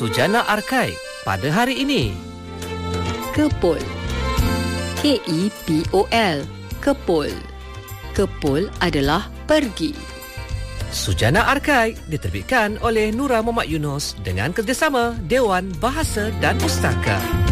Sujana Arkai pada hari ini. Kepul. K-E-P-O-L. Kepul. Kepul adalah pergi. Sujana Arkai diterbitkan oleh Nura Muhammad Yunus dengan kerjasama Dewan Bahasa dan Pustaka.